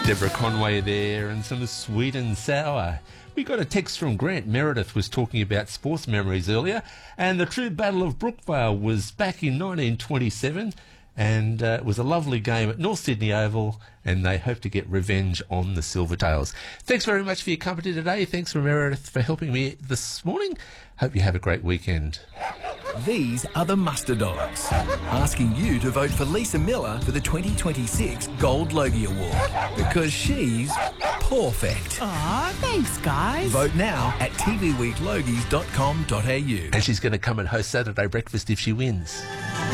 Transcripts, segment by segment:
Deborah Conway there, and some sweet and sour. We got a text from Grant. Meredith was talking about sports memories earlier, and the true Battle of Brookvale was back in 1927, and it was a lovely game at North Sydney Oval, and they hope to get revenge on the Silvertails. Thanks very much for your company today. Thanks for Meredith for helping me this morning. Hope you have a great weekend. These are the Muster Dogs, asking you to vote for Lisa Miller for the 2026 Gold Logie Award, because she's perfect. Aw, thanks, guys. Vote now at tvweeklogies.com.au. And she's going to come and host Saturday Breakfast if she wins.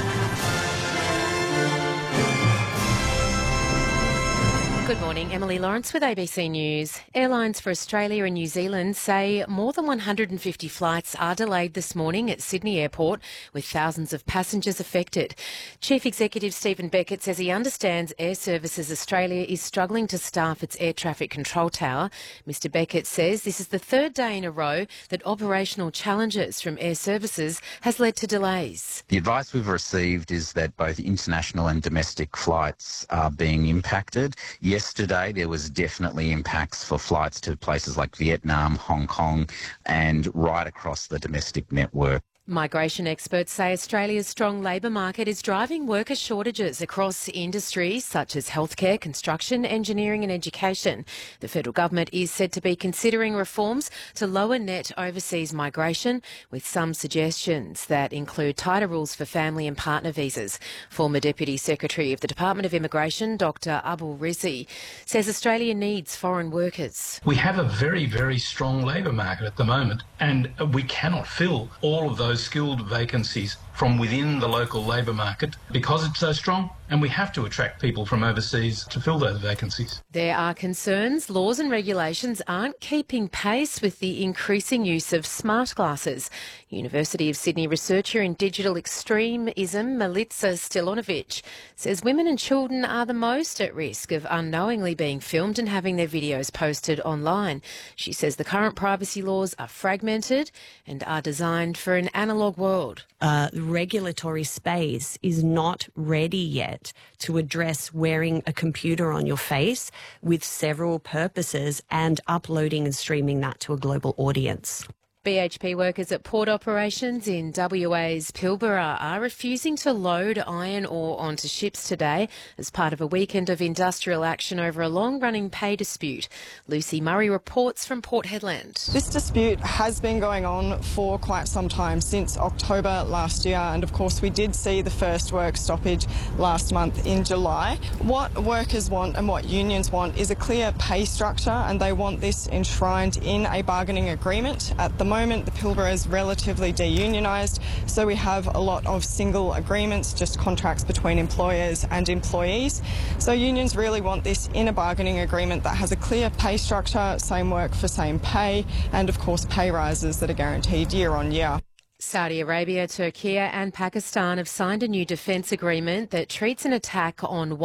Good morning, Emily Lawrence with ABC News. Airlines for Australia and New Zealand say more than 150 flights are delayed this morning at Sydney Airport, with thousands of passengers affected. Chief Executive Stephen Beckett says he understands Air Services Australia is struggling to staff its air traffic control tower. Mr Beckett says this is the third day in a row that operational challenges from Air Services has led to delays. The advice we've received is that both international and domestic flights are being impacted. Yesterday, there was definitely impacts for flights to places like Vietnam, Hong Kong, and right across the domestic network. Migration experts say Australia's strong labour market is driving worker shortages across industries such as healthcare, construction, engineering and education. The federal government is said to be considering reforms to lower net overseas migration, with some suggestions that include tighter rules for family and partner visas. Former Deputy Secretary of the Department of Immigration, Dr Abul Rizzi, says Australia needs foreign workers. We have a very, very strong labour market at the moment, and we cannot fill all of those skilled vacancies from within the local labour market because it's so strong, and we have to attract people from overseas to fill those vacancies. There are concerns laws and regulations aren't keeping pace with the increasing use of smart glasses. University of Sydney researcher in digital extremism Milica Stilonovic says women and children are the most at risk of unknowingly being filmed and having their videos posted online. She says the current privacy laws are fragmented and are designed for an analogue world. The regulatory space is not ready yet to address wearing a computer on your face with several purposes and uploading and streaming that to a global audience. BHP workers at port operations in WA's Pilbara are refusing to load iron ore onto ships today as part of a weekend of industrial action over a long-running pay dispute. Lucy Murray reports from Port Hedland. This dispute has been going on for quite some time, since October last year, and of course we did see the first work stoppage last month in July. What workers want and what unions want is a clear pay structure, and they want this enshrined in a bargaining agreement. At the moment, the Pilbara is relatively deunionised, so we have a lot of single agreements, just contracts between employers and employees. So unions really want this in a bargaining agreement that has a clear pay structure, same work for same pay, and of course pay rises that are guaranteed year on year. Saudi Arabia, Turkey and Pakistan have signed a new defence agreement that treats an attack on